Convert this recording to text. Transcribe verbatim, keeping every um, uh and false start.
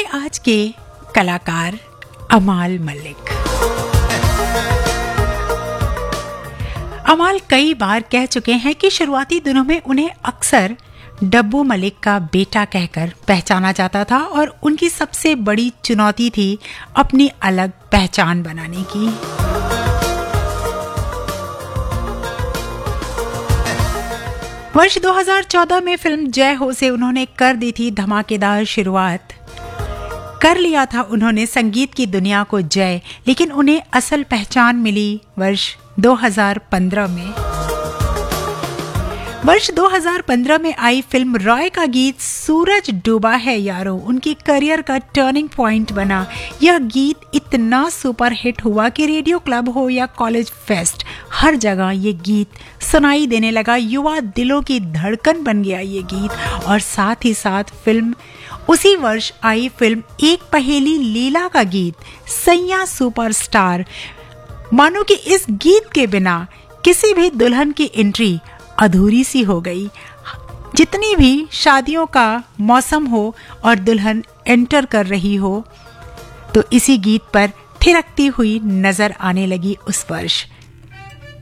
आज के कलाकार अमाल मलिक। अमाल कई बार कह चुके हैं कि शुरुआती दिनों में उन्हें अक्सर डब्बू मलिक का बेटा कहकर पहचाना जाता था और उनकी सबसे बड़ी चुनौती थी अपनी अलग पहचान बनाने की। वर्ष दो हज़ार चौदह में फिल्म जय हो से उन्होंने कर दी थी धमाकेदार शुरुआत। कर लिया था उन्होंने संगीत की दुनिया को जय, लेकिन उन्हें असल पहचान मिली वर्ष दो हज़ार पंद्रह में। वर्ष दो हज़ार पंद्रह में आई फिल्म रॉय का गीत सूरज डूबा है यारो उनकी करियर का टर्निंग पॉइंट बना। यह गीत इतना सुपर हिट हुआ कि रेडियो क्लब हो या कॉलेज फेस्ट, हर जगह ये गीत सुनाई देने लगा। युवा दिलों की धड़कन बन गया ये गीत। और साथ ही साथ फिल्म उसी वर्ष आई फिल्म एक पहेली लीला का गीत सैया सुपरस्टार। मानो कि इस गीत के बिना किसी भी दुल्हन की एंट्री अधूरी सी हो गई। जितनी भी शादियों का मौसम हो और दुल्हन एंटर कर रही हो तो इसी गीत पर थिरकती हुई नजर आने लगी उस वर्ष।